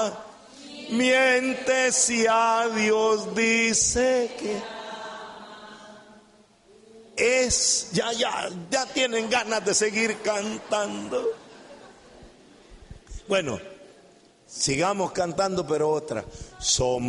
ama. Miente si a Dios dice que es. Ya tienen ganas de seguir cantando. Bueno, sigamos cantando, pero otra. Somos